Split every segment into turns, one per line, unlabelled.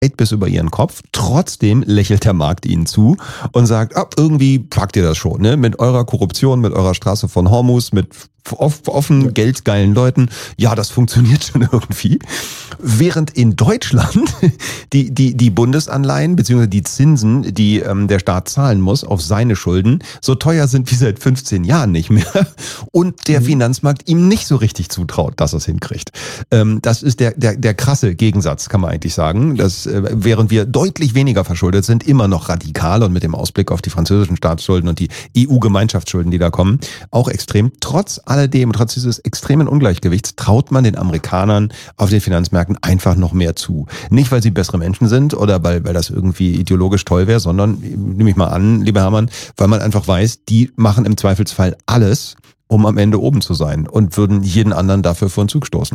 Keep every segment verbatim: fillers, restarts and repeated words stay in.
bis über ihren Kopf. Trotzdem lächelt der Markt ihnen zu und sagt, ah, irgendwie packt ihr das schon, ne? Mit eurer Korruption, mit eurer Straße von Hormuz, mit offen, ja. geldgeilen Leuten. Ja, das funktioniert schon irgendwie. Während in Deutschland die, die, die Bundesanleihen bzw. die Zinsen, die ähm, der Staat zahlen muss auf seine Schulden, so teuer sind wie seit fünfzehn Jahren nicht mehr. Und der mhm. Finanzmarkt ihm nicht so richtig zutraut, dass er es hinkriegt. Ähm, das ist der, der, der krasse Gegensatz, kann man eigentlich sagen. Dass, äh, während wir deutlich weniger verschuldet sind, immer noch radikal und mit dem Ausblick auf die französischen Staatsschulden und die E U-Gemeinschaftsschulden, die da kommen, auch extrem. Trotz alledem, trotz dieses extremen Ungleichgewichts, traut man den Amerikanern auf den Finanzmärkten einfach noch mehr zu. Nicht, weil sie bessere Menschen sind oder weil, weil das irgendwie ideologisch toll wäre, sondern, nehme ich mal an, lieber Hermann, weil man einfach weiß, die machen im Zweifelsfall alles, um am Ende oben zu sein und würden jeden anderen dafür vor den Zug stoßen.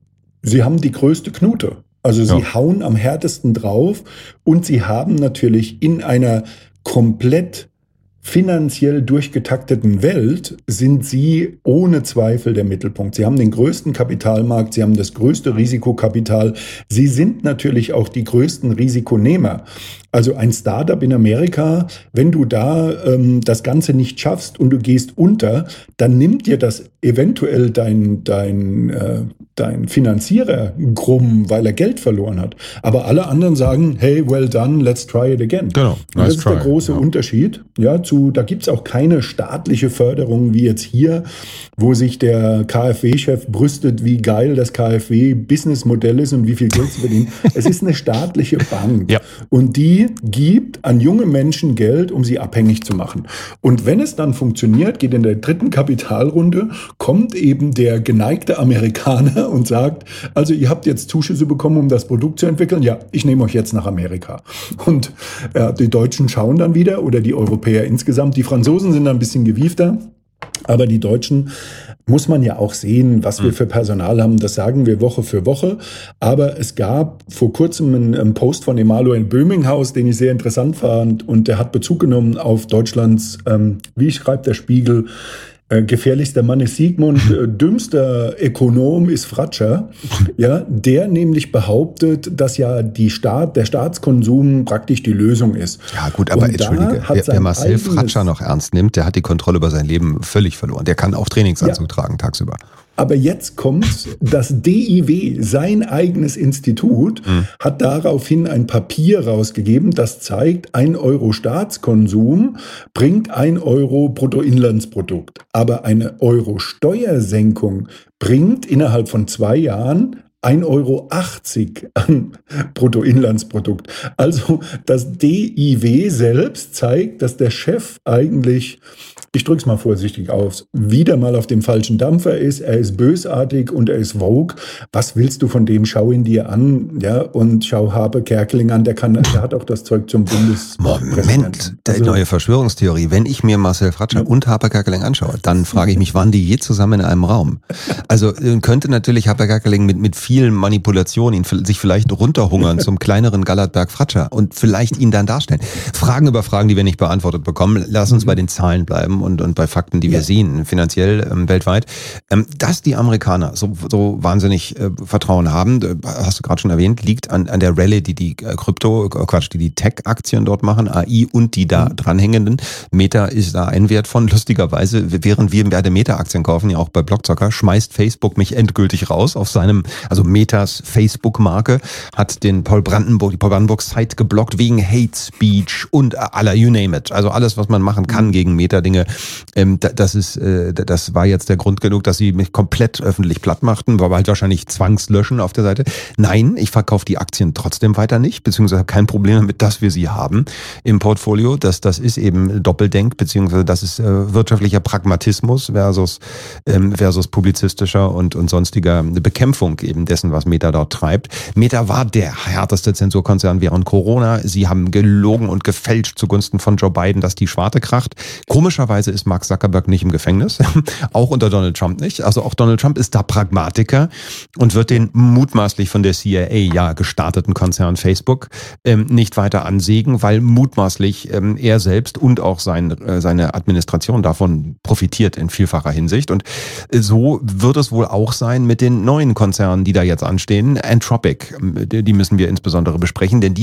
Sie haben die größte Knute. Also sie ja. hauen am härtesten drauf und sie haben natürlich in einer komplett finanziell durchgetakteten Welt sind sie ohne Zweifel der Mittelpunkt. Sie haben den größten Kapitalmarkt, sie haben das größte Risikokapital. Sie sind natürlich auch die größten Risikonehmer. Also ein Startup in Amerika, wenn du da ähm, das Ganze nicht schaffst und du gehst unter, dann nimmt dir das eventuell dein, dein, äh, dein Finanzierer krumm, weil er Geld verloren hat. Aber alle anderen sagen, hey, well done, let's try it again.
Genau, nice
das ist
try.
der große ja. Unterschied. Ja, zu, da gibt's auch keine staatliche Förderung wie jetzt hier, wo sich der K f W-Chef brüstet, wie geil das K f W-Businessmodell ist und wie viel Geld sie verdienen. Es ist eine staatliche Bank.
Ja.
Und die gibt an junge Menschen Geld, um sie abhängig zu machen. Und wenn es dann funktioniert, geht in der dritten Kapitalrunde, kommt eben der geneigte Amerikaner und sagt, also ihr habt jetzt Zuschüsse bekommen, um das Produkt zu entwickeln. Ja, ich nehme euch jetzt nach Amerika. Und ja, die Deutschen schauen dann wieder oder die Europäer insgesamt. Die Franzosen sind ein bisschen gewiefter. Aber die Deutschen muss man ja auch sehen, was wir für Personal haben. Das sagen wir Woche für Woche. Aber es gab vor kurzem einen, einen Post von Emanuel Böminghaus, den ich sehr interessant fand. Und der hat Bezug genommen auf Deutschlands, ähm, wie schreibt der Spiegel, äh, gefährlichster Mann ist Sigmund, äh, dümmster Ökonom ist Fratscher. Ja, der nämlich behauptet, dass ja die Staat, der Staatskonsum praktisch die Lösung ist.
Ja gut, aber
Und
entschuldige, wer, wer Marcel Fratscher noch ernst nimmt, der hat die Kontrolle über sein Leben völlig verloren. Der kann auch Trainingsanzug ja. tragen tagsüber.
Aber jetzt kommt, das D I W, sein eigenes Institut, mhm. hat daraufhin ein Papier rausgegeben, das zeigt, ein Euro Staatskonsum bringt ein Euro Bruttoinlandsprodukt. Aber eine Euro Steuersenkung bringt innerhalb von zwei Jahren ein Euro achtzig an Bruttoinlandsprodukt. Also das D I W selbst zeigt, dass der Chef eigentlich, ich drücke es mal vorsichtig aus, wieder mal auf dem falschen Dampfer ist. Er ist bösartig und er ist vogue. Was willst du von dem? Schau ihn dir an, ja, und schau Habe Kerkeling an. Der kann, der hat auch das Zeug zum Bundespräsidenten.
Moment, die
also,
neue Verschwörungstheorie. Wenn ich mir Marcel Fratscher ja. und Habe Kerkeling anschaue, dann frage ich mich, waren die je zusammen in einem Raum? Also könnte natürlich Habe Kerkeling mit mit viel Manipulation ihn sich vielleicht runterhungern zum kleineren Gallertberg Fratscher und vielleicht ihn dann darstellen. Fragen über Fragen, die wir nicht beantwortet bekommen. Lass uns bei den Zahlen bleiben und, und bei Fakten, die wir ja. sehen, finanziell ähm, weltweit. Ähm, dass die Amerikaner so, so wahnsinnig äh, Vertrauen haben, hast du gerade schon erwähnt, liegt an, an der Rallye, die die äh, Krypto, äh, Quatsch, die die Tech-Aktien dort machen, A I und die da mhm. dranhängenden. Meta ist da ein Wert von. Lustigerweise, während wir beide Meta-Aktien kaufen, ja auch bei Blockzocker, schmeißt Facebook mich endgültig raus auf seinem, also Metas Facebook-Marke, hat den Paul Brandenburg, die Paul Brandenburg-Site geblockt wegen Hate Speech und aller, you name it. Also alles, was man machen kann gegen Meta-Dinge. Ähm, das ist, äh, das war jetzt der Grund genug, dass sie mich komplett öffentlich platt machten, war halt wahrscheinlich zwangslöschen auf der Seite. Nein, ich verkaufe die Aktien trotzdem weiter nicht, beziehungsweise habe kein Problem damit, dass wir sie haben im Portfolio. Das, das ist eben Doppeldenk, beziehungsweise das ist äh, wirtschaftlicher Pragmatismus versus, ähm, versus publizistischer und, und sonstiger Bekämpfung eben dessen, was Meta dort treibt. Meta war der härteste Zensurkonzern während Corona. Sie haben gelogen und gefälscht zugunsten von Joe Biden, dass die Schwarte kracht. Komischerweise Weise ist Mark Zuckerberg nicht im Gefängnis, auch unter Donald Trump nicht. Also auch Donald Trump ist da Pragmatiker und wird den mutmaßlich von der C I A ja gestarteten Konzern Facebook ähm, nicht weiter ansägen, weil mutmaßlich ähm, er selbst und auch sein, äh, seine Administration davon profitiert in vielfacher Hinsicht. Und äh, so wird es wohl auch sein mit den neuen Konzernen, die da jetzt anstehen. Anthropic, die müssen wir insbesondere besprechen, denn die